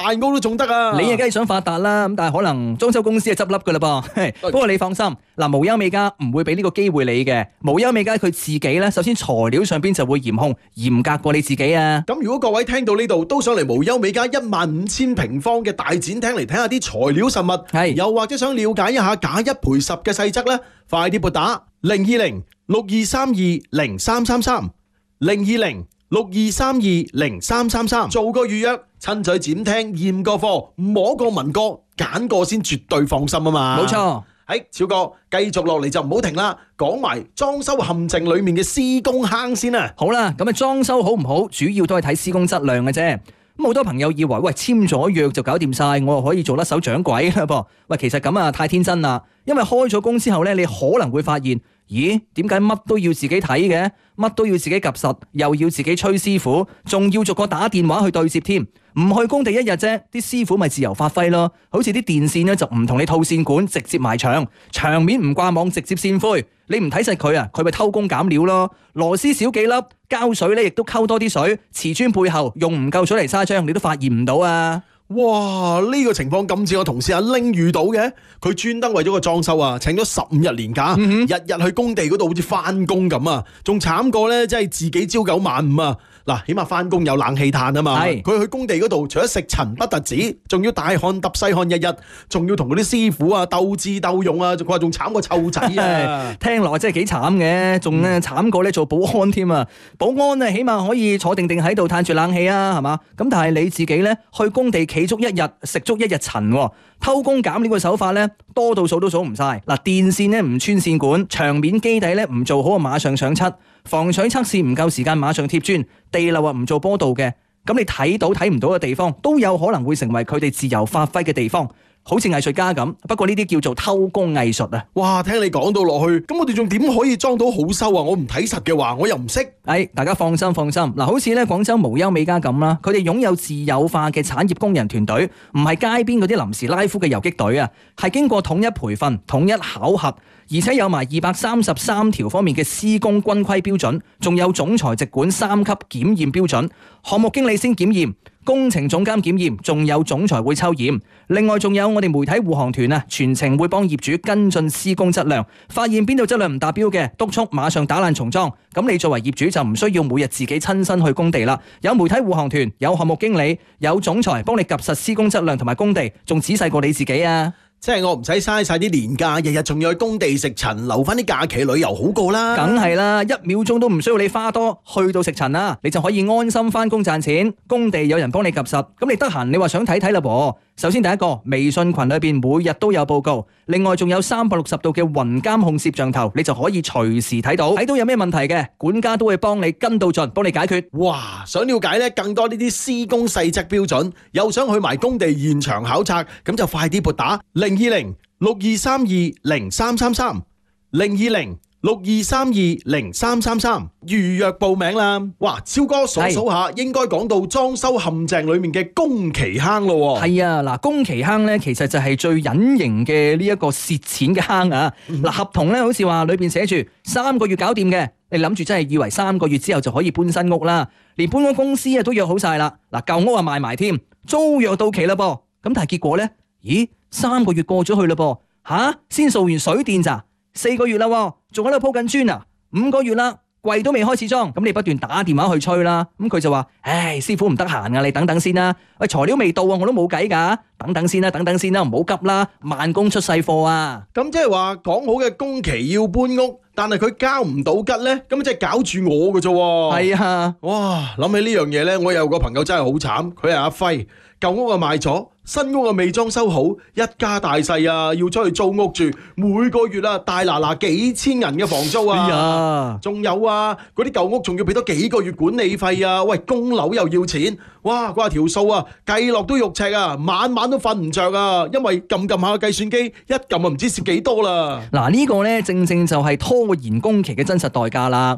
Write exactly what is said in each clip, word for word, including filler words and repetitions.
大屋都仲得啊！ 你啊梗係想發達啦，咁但係可能裝修公司係執笠噶啦噃。不過你放心，嗱，無憂美家唔會俾呢個機會你嘅。無憂美家佢自己咧，首先材料上邊就會嚴控，嚴格過你自己啊。 咁如果各位聽到呢度都想嚟無憂美家一萬五千平方嘅大展廳嚟睇下啲材料實物， 係又或者想了解一下假一賠十嘅細則咧，快啲撥打零二零六二三二零三三三零二零六二三二零三三三做個預約，親嘴展廳驗個貨，摸過聞過揀過先絕對放心啊嘛！ 冇錯。 喺超哥繼續落嚟就唔好停啦，講埋裝修陷阱裏面嘅施工坑先啊！ 好啦，咁啊裝修好唔好，主要都係睇施工質量嘅啫。咁好多朋友以為喂簽咗約就搞掂晒，我又可以做甩手掌櫃啦噃。喂，其實咁啊太天真啦，因為開咗工之後咧，你可能會發現，咦，點解乜都要自己睇嘅，乜都要自己及實，又要自己催師傅，仲要逐個打電話去對接添。唔去工地一日啫，啲師傅咪自由發揮咯。好似啲電線咧就唔同你套線管，直接埋牆，牆面唔掛網，直接線灰。你唔睇實佢啊，佢咪偷工減料咯。螺絲少幾粒，膠水咧亦都溝多啲水。瓷磚背後用唔夠水嚟沙漿，你都發現唔到啊！ 哇！呢、這個情況咁似我同事阿拎遇到嘅，佢專登為咗個裝修啊，請咗十五日年假， 嗯、 日日去工地嗰度好似翻工咁啊，仲慘過咧，即係自己朝九晚五啊！嗱，起碼翻工有冷氣嘆啊嘛，佢去工地嗰度除咗食塵不特止，仲要大汗揼細汗一日，仲要同嗰啲師傅啊鬥智鬥勇啊，仲話仲慘過湊仔啊！ 聽落真係幾慘嘅，仲咧慘過咧做保安添啊！保安啊，起碼可以坐定定喺度嘆住冷氣啊，係嘛？咁但係你自己咧去工地企足一日，食足一日塵，偷工減料嘅手法咧多到數都數唔晒。嗱，電線咧唔穿線管，牆面基底咧唔做好啊，馬上上漆。防水測試唔夠時間，馬上貼磚，地漏啊唔做波道嘅，咁你睇到睇唔到嘅地方，都有可能會成為佢哋自由發揮嘅地方，好似藝術家咁。不過呢啲叫做偷工藝術啊！ 哇，聽你講到落去，咁我哋仲點可以裝到好修啊？我唔睇實嘅話，我又唔識。 哎，大家放心放心，嗱，好似咧廣州無憂美家咁啦，佢哋擁有自有化嘅產業工人團隊，唔係街邊嗰啲臨時拉夫嘅游擊隊啊，係經過統一培訓、統一考核，而且有埋二百三十三條方面嘅施工軍規標準，仲有總裁直管三級檢驗標準，項目經理先檢驗，工程總監檢驗，仲有總裁會抽驗。另外仲有我哋媒體護航團啊，全程會幫業主跟進施工質量，發現邊度質量唔達標嘅，督促馬上打爛重裝。咁你作為業主就唔需要每日自己親身去工地啦，有媒體護航團，有項目經理，有總裁幫你及實施工質量同埋工地，仲仔細過你自己啊！ 即係我唔使嘥晒啲年假，日日仲要去工地食塵，留翻啲假期旅遊好過啦。 梗係啦，一秒鐘都唔需要你花多，去到食塵啦，你就可以安心翻工賺錢。工地有人幫你及實，咁你得閒你話想睇睇啦噃。首先第一個微信群裏邊每日都有報告，另外仲有三百六十度嘅雲監控攝像頭，你就可以隨時睇到，睇到有咩問題嘅，管家都會幫你跟到盡，幫你解決。 哇！想了解咧更多呢啲施工細則標準，又想去埋工地現場考察，咁就快啲撥打零二零六二三二零三三三零二零六二三二零三三三預約報名啦！哇，超哥數數下，應該講到裝修陷阱裏面嘅工期坑咯。 係啊，嗱，工期坑咧，其實就係最隱形嘅呢一個蝕錢嘅坑啊！嗱、嗯，合同咧好似話裏邊寫住三個月搞掂嘅，你諗住真係以為三個月之後就可以搬新屋啦？連搬屋公司啊都約好晒啦，嗱，舊屋啊賣埋添，租約到期啦噃。咁但係結果咧，咦，三個月過咗去啦噃，吓，先掃完水電咋？四個月啦，仲喺度鋪緊磚啊！五個月啦，櫃都未開始裝，咁你不斷打電話去催啦。咁佢就話：唉，師傅唔得閒啊，你等等先啦。喂，材料未到啊，我都冇計噶，等等先啦，等等先啦，唔好急啦，慢工出細貨啊！ 咁即係話講好嘅工期要搬屋，但係佢交唔到吉咧，咁即係搞住我嘅啫。 係啊， 哇！諗起呢樣嘢咧，我有個朋友真係好慘，佢係阿輝，舊屋啊賣咗。新屋啊未裝修好，一家大細啊要出去租屋住，每個月啊大嗱嗱幾千銀嘅房租啊！哎呀，仲有啊，嗰啲舊屋仲要俾多幾個月管理費啊！喂，供樓又要錢，哇！嗰條數啊計落都肉赤啊，晚晚都瞓唔着啊，因為撳撳下計算機一撳啊唔知蝕幾多啦！ 嗱，呢個呢正正就係拖延工期嘅真實代價啦。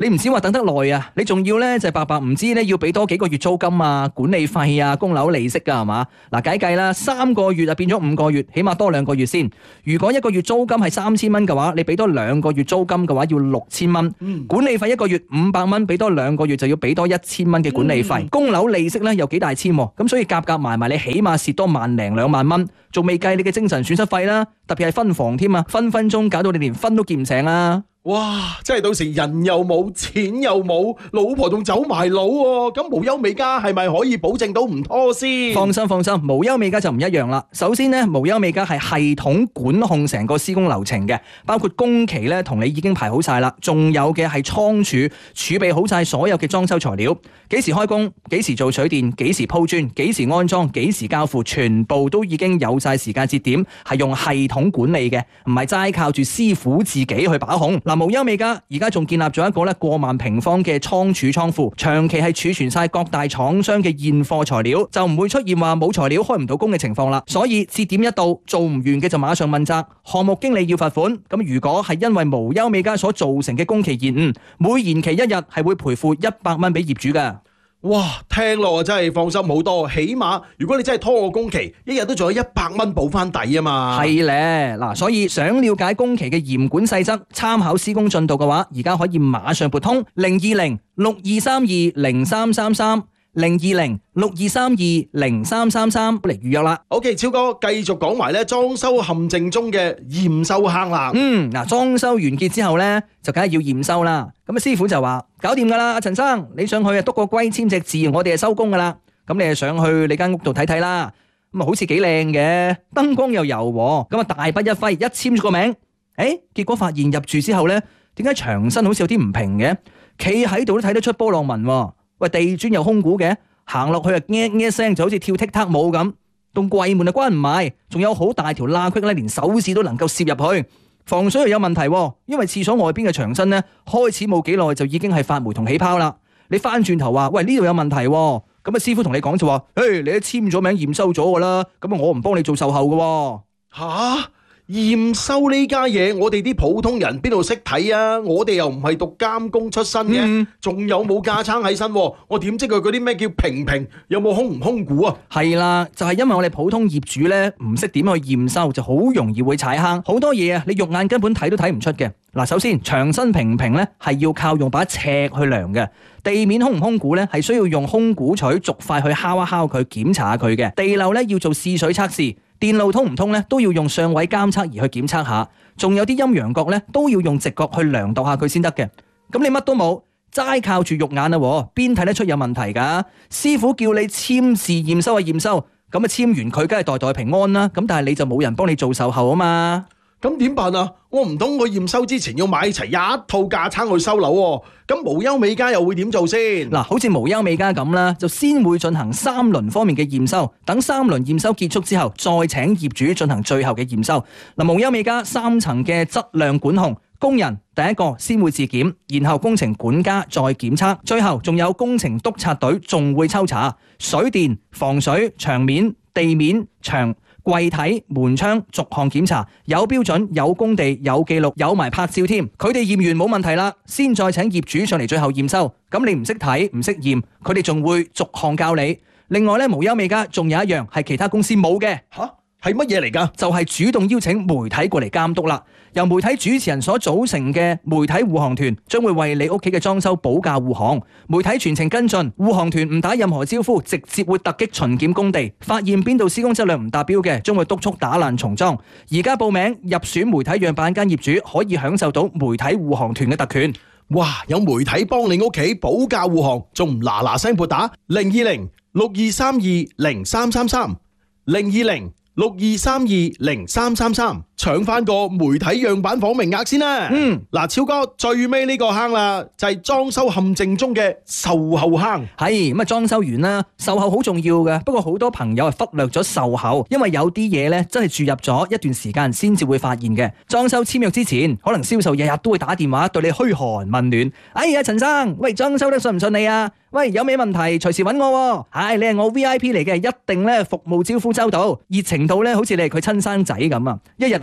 你唔止話等得耐啊，你仲要咧就係白白唔知咧要俾多幾個月租金啊、管理費啊、供樓利息噶係嘛？嗱，計計啦，三個月就變咗五個月，起碼多兩個月先。如果一個月租金係三千蚊嘅話，你俾多兩個月租金嘅話要六千蚊。 嗯、 管理費一個月五百蚊，俾多兩個月就要俾多一千蚊嘅管理費。供樓、嗯、利息咧又幾大千，咁所以夾夾埋埋你起碼蝕多萬零兩萬蚊，仲未計你嘅精神損失費啦，特別係分房添啊，分分鐘搞到你連分都結唔成啊！ 哇！真係到時人又冇，錢又冇，老婆仲走埋佬喎，咁無憂美家係咪可以保證到唔拖先？ 放心放心，無憂美家就唔一樣啦。首先呢，無憂美家係系統管控成個施工流程嘅，包括工期咧同你已經排好晒啦，仲有嘅係倉儲儲備好晒所有嘅裝修材料，幾時開工，幾時做水電，幾時鋪磚，幾時安裝，幾時交付，全部都已經有晒時間節點，係用系統管理嘅，唔係齋靠住師傅自己去把控。嗱，無憂美家而家仲建立咗一個咧過萬平方嘅倉儲倉庫，長期係儲存晒各大廠商嘅現貨材料，就唔會出現話冇材料開唔到工嘅情況啦。所以節點一到做唔完嘅就馬上問責，項目經理要罰款。咁如果係因為無憂美家所造成嘅工期延誤，每延期一日係會賠付一百蚊俾業主㗎。 哇，聽落真係放心好多，起碼如果你真係拖個工期，一日都仲有一百蚊補翻底啊嘛。 係咧，嗱，所以想了解工期嘅嚴管細則，參考施工進度嘅話，而家可以馬上撥通零二零六二三二零三三三。零二零六二三二零三三三嚟預約啦。 OK， 超哥繼續講埋咧裝修陷阱中嘅驗收坑啦。 嗯，嗱，裝修完結之後咧，就梗係要驗收啦。咁啊，師傅就話搞掂噶啦，阿陳生，你上去啊，篤個龜簽隻字，我哋就收工噶啦。咁你啊上去你間屋度睇睇啦。咁啊，好似幾靚嘅，燈光又柔和。咁啊，大筆一揮，一簽咗個名。誒，結果發現入住之後咧，點解牆身好似有啲唔平嘅？企喺度都睇得出波浪紋。喂，地磚又空鼓嘅，行落去啊，nghe nghe聲就好似跳踢踏舞咁。棟櫃門啊關唔埋，仲有好大條罅隙咧，連手指都能夠攝入去。防水又有問題，因為廁所外邊嘅牆身咧，開始冇幾耐就已經係發霉同起泡啦。你翻轉頭話，喂，呢度有問題，咁啊師傅同你講就話，誒，你都簽咗名驗收咗噶啦，咁啊我唔幫你做售後噶。 吓？驗收呢家嘢，我哋啲普通人邊度識睇啊？我哋又唔係讀監工出身嘅，仲、嗯、有冇架撐喺身？我點知佢嗰啲咩叫平平？有冇空唔空鼓啊？係啦，就係、是、因為我哋普通業主咧唔識點去驗收，就好容易會踩坑。好多嘢啊，你肉眼根本睇都睇唔出嘅。嗱，首先牆身平唔平咧，係要靠用把尺去量嘅。地面空唔空鼓咧，係需要用空鼓錘逐塊去敲一敲佢，檢查下佢嘅。地漏咧要做試水測試。電路通唔通咧，都要用上位監測儀去檢測下，仲有啲陰陽角咧，都要用直角去量度下佢先得嘅。咁你乜都冇，齋靠住肉眼啊，邊睇得出有問題噶？師傅叫你簽字驗收啊驗收，咁啊簽完佢梗係代代平安啦。咁但係你就冇人幫你做售後啊嘛。 咁點辦啊？我唔通我驗收之前要買齊一套架撐去收樓喎？咁無憂美家又會點做先？ 嗱，好似無憂美家咁啦，就先會進行三輪方面嘅驗收，等三輪驗收結束之後，再請業主進行最後嘅驗收。嗱，無憂美家三層嘅質量管控，工人第一個先會自檢，然後工程管家再檢測，最後仲有工程督察隊仲會抽查水電、防水、牆面、地面、牆、櫃體、門窗逐項檢查，有標準、有工地、有記錄、有埋拍照添。佢哋驗完冇問題啦，先再請業主上嚟最後驗收。咁你唔識睇唔識驗，佢哋仲會逐項教你。另外咧，無憂美家仲有一樣係其他公司冇嘅。 吓？係乜嘢嚟㗎？ 就係主動邀請媒體過嚟監督啦。由媒體主持人所組成嘅媒體護航團，將會為你屋企嘅裝修保駕護航。媒體全程跟進，護航團唔打任何招呼，直接會突擊巡檢工地，發現邊度施工質量唔達標嘅，將會督促打爛重裝。而家報名入選媒體樣板間業主，可以享受到媒體護航團嘅特權。 哇！有媒體幫你屋企保駕護航，仲唔嗱嗱聲撥打零二零六二三二零三三三零二零六二三二零三三三，搶翻個媒體樣板房名額先啦。嗯，嗱，超哥最尾呢個坑啦，就係裝修陷阱中嘅售後坑。 係咁啊，裝修完啦，售後好重要嘅。不過好多朋友係忽略咗售後，因為有啲嘢咧真係住入咗一段時間先至會發現嘅。裝修簽約之前，可能銷售日日都會打電話對你噓寒問暖。哎呀，陳生，喂，裝修得順唔順利啊？喂，有咩問題隨時揾我。唉，你係我 V I P 嚟嘅，一定咧服務招呼周到，熱情到咧好似你係佢親生仔咁啊！一日可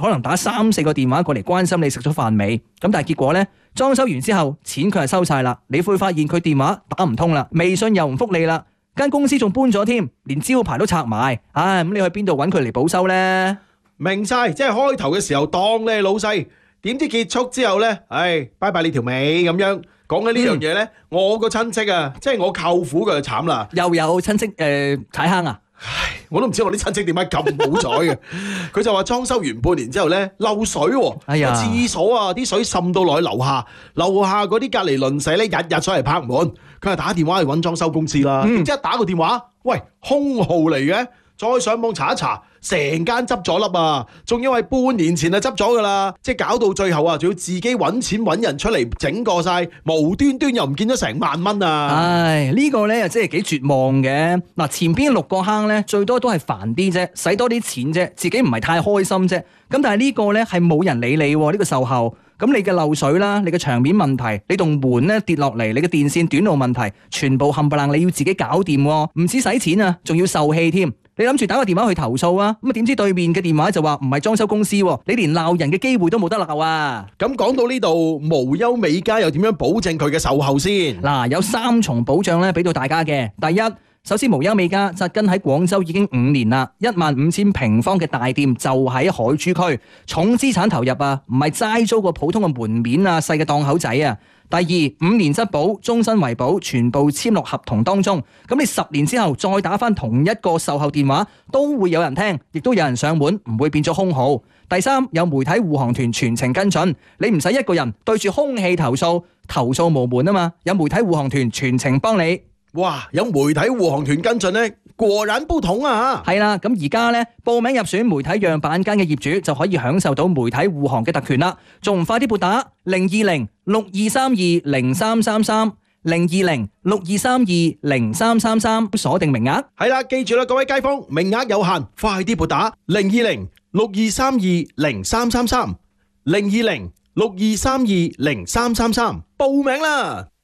能打三四個電話過嚟關心你食咗飯未。咁但係結果呢，裝修完之後錢佢係收晒啦，你會發現佢電話打唔通啦，微信又唔覆你啦，間公司仲搬咗添，連招牌都拆埋。唉，咁你去邊度揾佢嚟補修呢？ 明晒，即係開頭嘅時候當你係老細，點知結束之後呢，唉，拜拜你條尾咁樣。講緊呢樣嘢呢，嗯、我個親戚啊，即係我舅父佢就慘啦， 又有親戚誒踩坑啊！ 唉，我都唔知我啲親戚點解咁好彩嘅。佢就話裝修完半年之後呢，漏水喎， 哎呀， 廁所啊啲水滲到落去樓下，樓下嗰啲隔離鄰舍呢，日日上嚟拍門，佢係打電話去揾裝修公司啦。點知一打個電話，喂，空號嚟嘅。再上網查一查，成間執咗笠啊！仲因為半年前就執咗噶啦，即係搞到最後啊，仲要自己揾錢揾人出嚟整過晒，無端端又唔見咗成萬蚊啊！ 唉，呢個呢又真係幾絕望嘅。嗱，前邊六個坑呢，最多都係煩啲啫，使多啲錢啫，自己唔係太開心啫。咁但係呢個呢，係冇人理你呢個售後。咁你嘅漏水啦，你嘅牆面問題，你棟門咧跌落嚟，你嘅電線短路問題，全部冚唪唥你要自己搞掂，唔止使錢啊，仲要受氣添。你諗住打個電話去投訴啊，咁啊點知對面嘅電話就話唔係裝修公司，你連鬧人嘅機會都冇得鬧啊！ 咁講到呢度，無憂美家又點樣保證佢嘅售後先？ 嗱，有三重保障咧，俾到大家嘅。第一，首先無憂美家紮根喺廣州已經五年啦，一萬五千平方嘅大店就喺海珠區，重資產投入啊，唔係齋租個普通嘅門面啊，細嘅檔口仔啊。第二，五年質保，終身維保，全部簽落合同當中。咁你十年之後再打翻同一個售後電話，都會有人聽，亦都有人上門，唔會變咗空號。第三，有媒體護航團全程跟進，你唔使一個人對住空氣投訴，投訴無門啊嘛，有媒體護航團全程幫你。 哇！有媒體護航團跟進呢，果然不同啊！ 係啦，咁而家呢，報名入選媒體樣板間嘅業主就可以享受到媒體護航嘅特權啦。仲唔快啲撥打零二零六二三二零三三三零二零六二三二零三三三，鎖定名額。 係啦，記住啦，各位街坊，名額有限，快啲撥打零二零六二三二零三三三零二零六二三二零三三三報名啦！